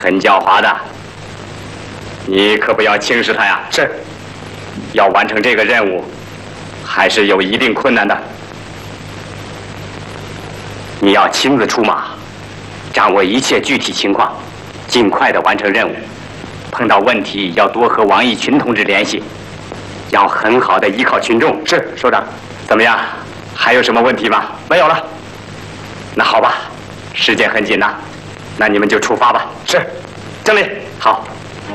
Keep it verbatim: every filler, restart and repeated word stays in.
很狡猾的，你可不要轻视他呀。是，要完成这个任务，还是有一定困难的。你要亲自出马，掌握一切具体情况，尽快的完成任务。碰到问题要多和王义群同志联系，要很好的依靠群众。是，首长。怎么样？还有什么问题吗？没有了。那好吧，时间很紧呐，那你们就出发吧。是，经理，好。